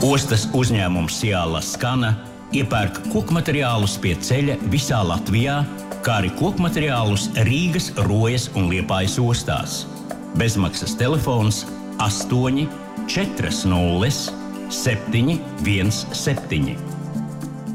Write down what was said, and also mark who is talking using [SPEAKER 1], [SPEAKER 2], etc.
[SPEAKER 1] Ostas uzņēmums Ciala Skana iepērk kokmateriālus pie ceļa visā Latvijā, kā arī kokmateriālus Rīgas, Rojas un Liepājas ostās. Bezmaksas telefons 8 40 717.